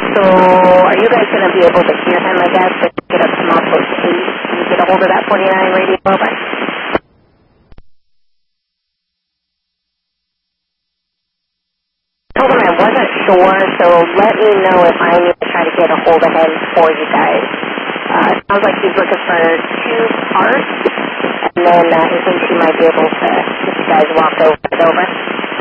So are you guys going to be able to hear him, I guess, if you get up to Moscow 8? Can you get a hold of that 49 radio over? Told him I wasn't sure, so let me know if I need to try to get a hold of him for you guys. Sounds like he's looking for 2 parts, and then he thinks he might be able to get you guys walked over.